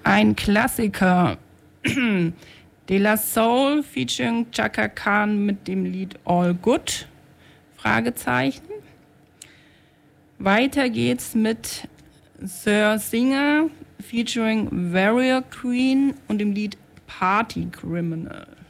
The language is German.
Ein Klassiker. De La Soul featuring Chaka Khan mit dem Lied All Good? Fragezeichen. Weiter geht's mit Sir Singer featuring Warrior Queen und dem Lied Party Criminal.